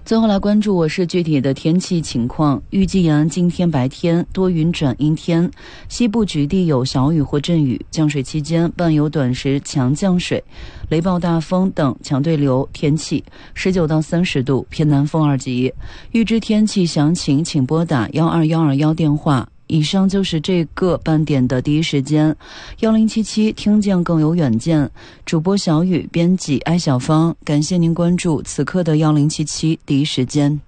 最后来关注我市具体的天气情况。预计延安今天白天多云转阴天，西部局地有小雨或阵雨，降水期间伴有短时强降水、雷暴大风等强对流天气，19到30度，偏南风2级。预知天气详情请拨打12121电话。以上就是这个半点的第一时间，1077听见更有远见。主播小雨，编辑艾小芳，感谢您关注此刻的1077第一时间。